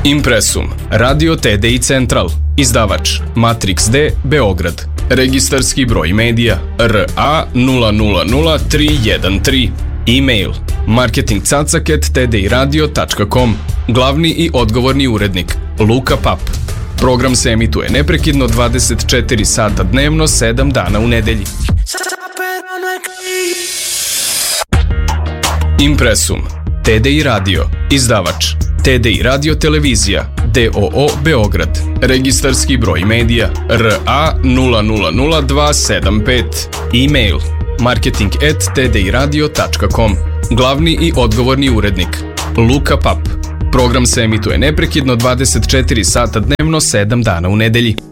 Impresum, Radio TDI Central, izdavač Matrix D, Beograd. Registarski broj medija RA 000313. E-mail marketingcacak@tdiradio.com. Glavni i odgovorni urednik Luka Pap. Program se emituje neprekidno 24 sata dnevno, 7 dana u nedelji. Impresum, TDI Radio, izdavač TDI Radio Televizija, DOO Beograd. Registarski broj medija RA 000275. E-mail marketing@tdiradio.com. Glavni i odgovorni urednik Luka Pap. Program se emituje neprekidno 24 sata dnevno, 7 dana u nedelji.